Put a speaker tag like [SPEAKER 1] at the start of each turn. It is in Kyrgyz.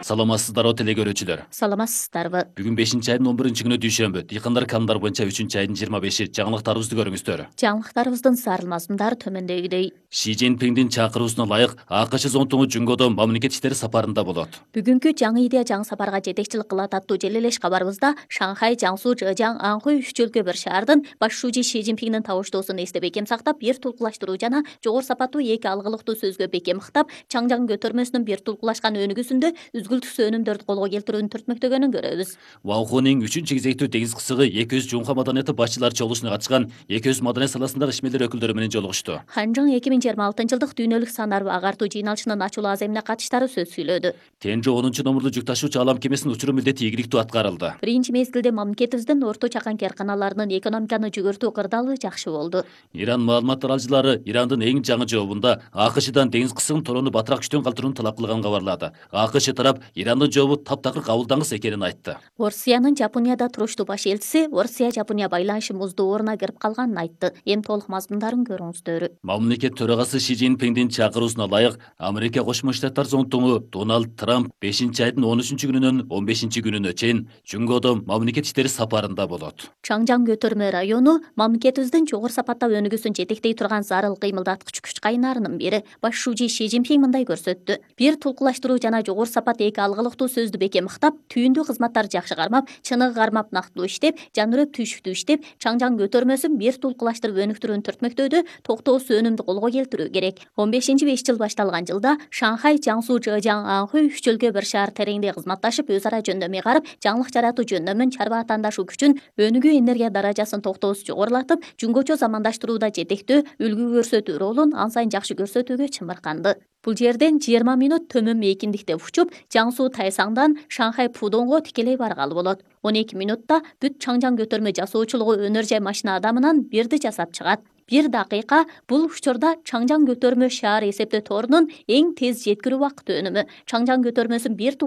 [SPEAKER 1] Саламатсыздарбы телекөрүүчүлөр.
[SPEAKER 2] Саламатсыздарбы.
[SPEAKER 1] Бүгүн 5-айдын 11-күнү дүйшөмбү. Дыйкандар календар боюнча 3-айдын 25-и жаңылыктарыбызды көрүңүздөр.
[SPEAKER 2] Жаңылыктарыбыздын сарылмасындары төмөндөгүдөй.
[SPEAKER 1] Ши Цзиньпиндин чакыруусуна ылайык АКШ зонтугу Жүнгөдө мамлекет иштери сапарында болот.
[SPEAKER 2] Бүгүнкү жаңы идея жаңы сапарга жетекчилик кылат аттуу желелеш кабарыбызда Шанхай, Жаңсу, Жэжяң, Анхуй үч өлкө бир шаардын башчуучу Ши Цзиньпиндин табыштоосун эсте бекем сактап, бир тулкулаштыруу жана жогору сапаттуу эки алгылыктуу сөзгө бекем ыктап, Чаңжаң көтөрмөсүнүн бир тулкулашкан өнүгүүсүндө үзгүлтүксүз өнүмдөрдү колго келтирүүнү түртмөктөгөнүн көрөбүз.
[SPEAKER 1] Ваухунун 3-кезектүү деңиз кысыгы 200 Жунха маданияты башчылары чогулушуна катышкан 200 маданият саласындагы ишмерлер өкүлдөрү менен жолугушту.
[SPEAKER 2] Ханжаң 2026 жылдык дүйнөлүк санар агартуу жыйналышынын ачуулуу аземине катыштары сөз сүйлөдү.
[SPEAKER 1] Тенжо 10-номурлуу жүк ташуучу алам кемесинин учуруу милдети ийгиликтүү аткарылды.
[SPEAKER 2] Биринчи мезгилде мамлекетибиздин орто чакан карканаларынын экономиканы жүгөртүү кырдаалы жакшы болду.
[SPEAKER 1] Иран маалымат таралчылары Ирандын эң жаңы жообунда АКШдан деңиз кысыгын toronu батыраак күчтөн калтырууну талап кылганын кабарлады. АКШ тарап Ирандын жообу таптакыр кабылдангыс экенин айтты.
[SPEAKER 2] Орусиянын Жапонияда туруштуу баш элчиси Орусия-Жапония байланышы муздууруна кирип калганын айтты. Эми толук мазмундарын көрүңүздөр.
[SPEAKER 1] Мамлекет төрагасы Ши Цзиньпиндин чакыруусуна ылайык Америка Кошмо Штаттар зонтугу Дональд Трамп 5-айдын 13-күнүнөн 15-күнүнө чейин Жүнгөдө мамлекет иштери сапарында болот.
[SPEAKER 2] Чаңжаң көтөрмө району мамлекетибиздин жогору сапаттап өнүгүүсүн жетектей турган зарыл кыймылдаткыч күч кайнарынын бири. Башчуучу Ши Цзиньпин мындай көрсөттү. Бир тулкулаштыруу жана жогору сапат эки алгылыктуу сөздү бекем ыктап, түйүндүү кызматтар жакшы кармап, чыныгы кармап нактылуу иштеп, жанырып түйшүктүү иштеп, Чаңжаң көтөрмөсүн бир тулкулаштырып өнүктүрүүнү түртмөктөөдө токтоосуз өнүмдү колго келтирүү керек. 15-5 жыл башталган жылда Шанхай, Жаңсу, Жэжяң, Анхуй үч өлкө бир шаар тереңде кызматташып, өз ара жөндөмү карып, жаңылык жаратуу жөндөмүн, чарба атаандашуу күчүн, өнүгүү энергия даражасын токтоосуз жогорулатып, жүнгөчө замандаштырууда жетектөө, үлгү көрсөтүү ролун ан сайын жакшы көрсөтүүгө чымырканды. Бул жерден 20 мүнөт төмөн мейкиндикте учуп, Жаңсу Тайсаңдан Шанхай Пудонго тикелей баргалы болот. 12 мүнөттө бүт Чаңжаң көтөрмө жасоочулугу өнөр жай машина адамынан бирди жасап чыгат. 1 дакыйка бул учурда Чаңжаң көтөрмө шаар эсептөө торунун эң тез жеткирүү убакыты өнүмү. Чаңжаң көтөрмөсүн бир